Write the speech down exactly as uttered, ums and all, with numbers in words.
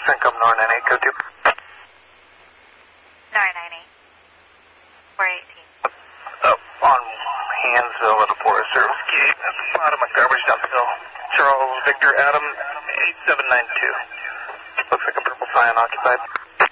Syncom Nor nine eight, go to. Nor nine eight. four eighteen. Up on Hansville at a Forest Service gate at the bottom of garbage dump hill. Charles Victor Adam, eight seven nine two. Looks like a purple Scion occupied.